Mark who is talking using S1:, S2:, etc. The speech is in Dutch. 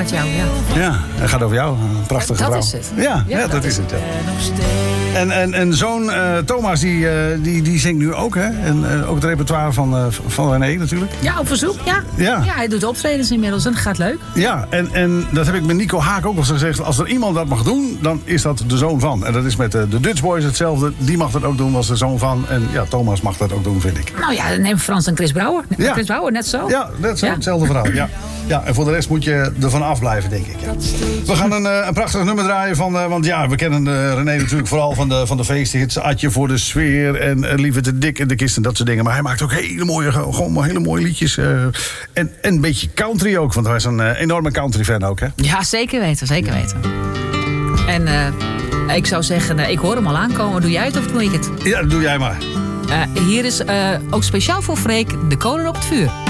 S1: gaat jou, ja.
S2: Ja, het gaat over jou. Een prachtige vrouw.
S1: Dat is het.
S2: Ja, dat is het. Ja. En zoon Thomas, die zingt nu ook, hè? En ook het repertoire van René natuurlijk.
S1: Ja, op verzoek, ja.
S2: Ja.
S1: Ja, hij doet optredens inmiddels en dat gaat leuk.
S2: Ja, en dat heb ik met Nico Haak ook al gezegd. Als er iemand dat mag doen, dan is dat de zoon van. En dat is met de Dutch Boys hetzelfde. Die mag dat ook doen, was de zoon van. En ja, Thomas mag dat ook doen, vind ik.
S1: Nou ja, neem Frans en Chris Brouwer.
S2: Ja.
S1: Chris Brouwer, net zo.
S2: Ja, net zo,
S1: Ja.
S2: hetzelfde verhaal. Ja. Ja, en voor de rest moet je ervan afblijven, denk ik. Ja. We gaan een prachtig nummer draaien van... want ja, we kennen René natuurlijk vooral van de feesthits. Adje voor de sfeer en Liever te dik en de kist en dat soort dingen. Maar hij maakt ook hele mooie liedjes. En een beetje country ook, want hij is een enorme country fan ook, hè?
S1: Ja, zeker weten, zeker weten. En ik zou zeggen, ik hoor hem al aankomen. Doe jij het of doe ik het?
S2: Ja, dat doe jij maar.
S1: Hier is ook speciaal voor Freek de kolen op het vuur.